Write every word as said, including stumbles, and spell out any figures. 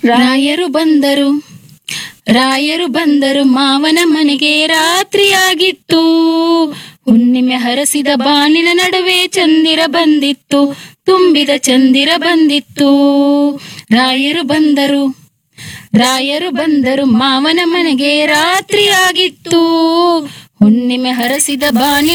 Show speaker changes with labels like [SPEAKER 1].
[SPEAKER 1] ರಾಯರು ಬಂದರು ರಾಯರು ಬಂದರು ಮಾವನ ಮನೆಗೆ ರಾತ್ರಿಯಾಗಿತ್ತು. ಹುಣ್ಣಿಮೆ ಹರಸಿದ ಬಾನಿನ ನಡುವೆ ಚಂದಿರ ಬಂದಿತ್ತು, ತುಂಬಿದ ಚಂದಿರ ಬಂದಿತ್ತು. ರಾಯರು ಬಂದರು ರಾಯರು ಬಂದರು ಮಾವನ ಮನೆಗೆ ರಾತ್ರಿಯಾಗಿತ್ತು. ಹುಣ್ಣಿಮೆ ಹರಸಿದ ಬಾನಿನ